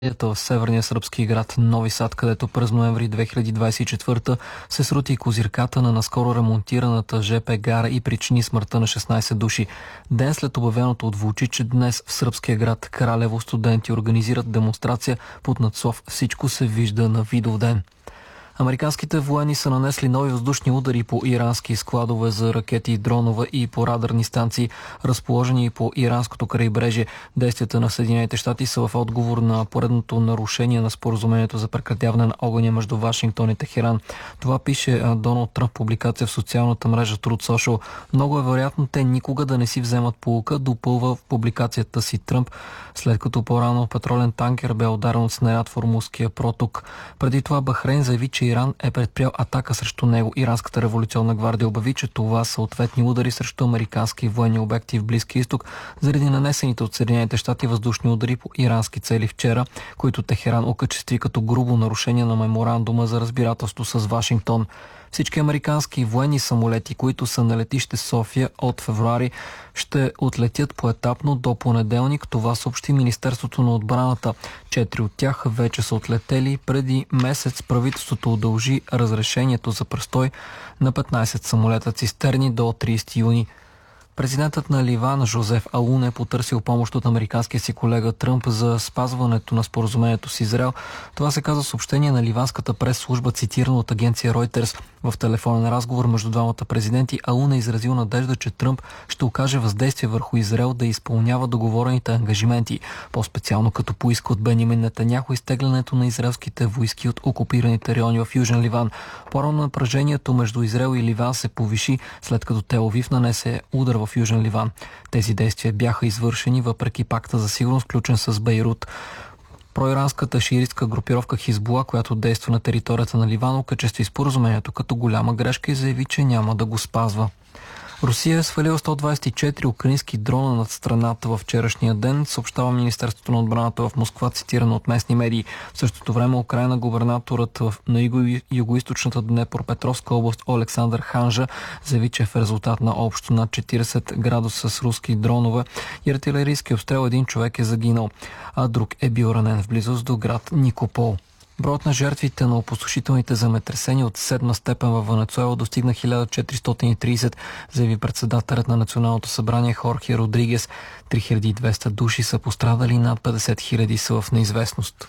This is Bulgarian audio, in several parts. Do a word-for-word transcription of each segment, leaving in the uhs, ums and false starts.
в северния сръбски град Нови Сад, където през ноември две хиляди двадесет и четвърта се срути козирката на наскоро ремонтираната ЖП гара и причини смъртта на шестнадесет души. Ден след обявеното от Вучич, днес в сръбския град Кралево студенти организират демонстрация под надслов "Всичко се вижда на Видовден". Американските военни са нанесли нови въздушни удари по ирански складове за ракети и дронове и по радарни станции, разположени по иранското крайбрежие. Действията на Съединените щати са в отговор на поредното нарушение на споразумението за прекратяване на огъня между Вашингтон и Техеран. Това пише Доналд Тръмп в публикация в социалната мрежа Truth Social. Много е вероятно те никога да не си вземат поука, допълва в публикацията си Тръмп, след като по-рано петролен танкер бе ударен от снаряд в Ормузския проток. Преди това Бахрейн заяви, че Иран е предприял атака срещу него. Иранската революционна гвардия обяви, че това са ответни удари срещу американски военни обекти в Близкия изток заради нанесените от Съединените щати въздушни удари по ирански цели вчера, които Техеран окачестви като грубо нарушение на меморандума за разбирателство с Вашингтон. Всички американски военни самолети, които са на летище София от февруари, ще отлетят поетапно до понеделник. Това съобщи Министерството на отбраната. Четири от тях вече са отлетели. Преди месец правителството удължи разрешението за престой на петнадесет самолета цистерни до тридесети юни. Президентът на Ливан Жозеф Аун е потърсил помощ от американския си колега Тръмп за спазването на споразумението с Израел. Това се каза съобщение на ливанската прес-служба, цитирано от агенция Reuters. В телефонен разговор между двамата президенти Аун е изразил надежда, че Тръмп ще окаже въздействие върху Израел да изпълнява договорените ангажименти. По-специално като поиска от Бенямин Нетаняху изтеглянето на израелските войски от окупираните райони в Южен Ливан. По-рано напрежението между Израел и Ливан се повиши, след като Тел Авив нанесе удар в Южен Ливан. Тези действия бяха извършени въпреки пакта за сигурност, включен с Бейрут. Проиранската шиитска групировка Хизбула, която действа на територията на Ливан, окачестви споразумението като голяма грешка и заяви, че няма да го спазва. Русия е свалила сто двадесет и четири украински дрона над страната във вчерашния ден, съобщава Министерството на отбраната в Москва, цитирано от местни медии. В същото време Украйна губернаторът в, на юго-источната Днепропетровска област Олександър Ханжа заяви, че в резултат на общо над четиридесет градуса с руски дронове и артилерийски обстрел един човек е загинал, а друг е бил ранен в близост до град Никопол. Броят на жертвите на опустошителните земетресения от седма степен във Венецуела достигна хиляда четиристотин и тридесет, заяви председателят на Националното събрание Хорхе Родригес. три хиляди и двеста души са пострадали, над петдесет хиляди са в неизвестност.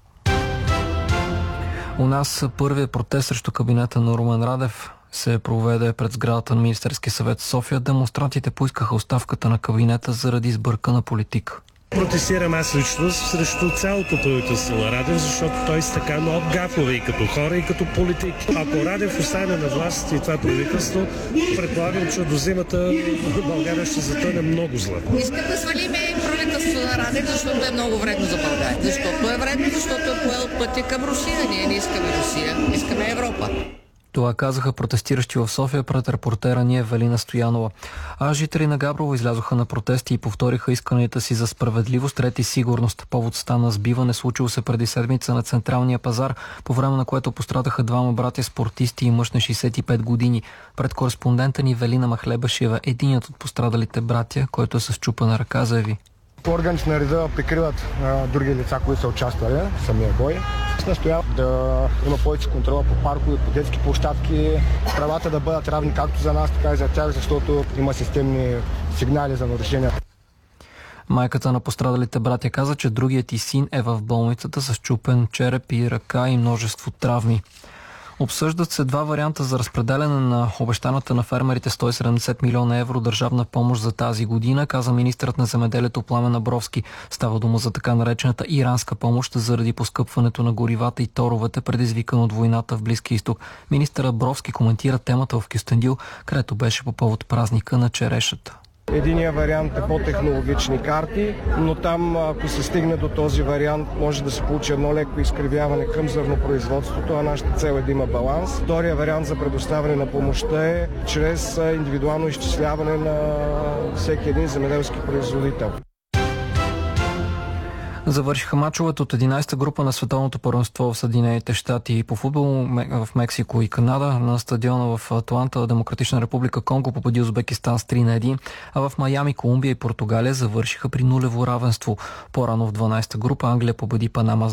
У нас първият протест срещу кабинета на Румен Радев се проведе пред сградата на Министерския съвет в София. Демонстрантите поискаха оставката на кабинета заради сбъркана политика. Протестирам аз лично срещу цялото правителство на Радев, защото той са така много гафове и като хора, и като политик. Ако Радев остане на власт и това правителство, предполагам, че до зимата България ще затъне много зла. Искам да свалиме правителство на Радев, защото е много вредно за България. Защото е вредно, защото е поел пътя към Русия. Ние не искаме Русия, искаме Европа. Това казаха протестиращи в София пред репортера ни Евелина Стоянова. А жители на Габрово излязоха на протести и повториха исканията си за справедливост, ред и сигурност. Повод стана сбиване, случило се преди седмица на Централния пазар, по време на което пострадаха двама братя спортисти и мъж на шейсет и пет години. Пред кореспондента ни Велина Махлебашева, единият от пострадалите братя, който е с счупена ръка, заяви: органите на реда прикриват а, други лица, които са участвали в самия бой. Настоява да има повече контрола по паркове, по детски площадки, правата да бъдат равни както за нас, така и за тях, защото има системни сигнали за нарушения. Майката на пострадалите братя каза, че другият и син е в болницата с счупен череп и ръка и множество травми. Обсъждат се два варианта за разпределяне на обещаната на фермерите сто и седемдесет милиона евро държавна помощ за тази година, каза министърът на земеделието Пламен Абровски. Става дума за така наречената иранска помощ заради поскъпването на горивата и торовете, предизвикан от войната в Близкия изток. Министър Абровски коментира темата в Кюстендил, където беше по повод празника на черешата. Единият вариант е по-технологични карти, но там, ако се стигне до този вариант, може да се получи едно леко изкривяване към зърнопроизводството, а нашата цел е да има баланс. Втория вариант за предоставяне на помощта е чрез индивидуално изчисляване на всеки един земеделски производител. Завършиха мачовете от единадесета група на световното първенство в Съединените щати по футбол в Мексико и Канада. На стадиона в Атланта Демократична република Конго победи Узбекистан с три на едно, а в Майами Колумбия и Португалия завършиха при нулево равенство. По-рано в дванадесета група Англия победи Панама